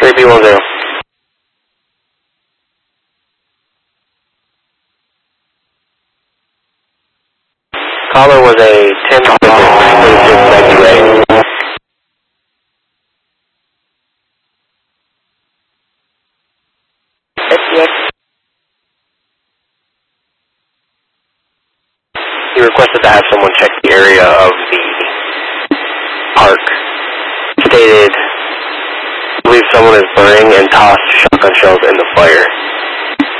3B10. Caller was a 10-26 He requested to have someone check the area of the park. Stated, I believe someone is burning and tossed shotgun shells in the fire.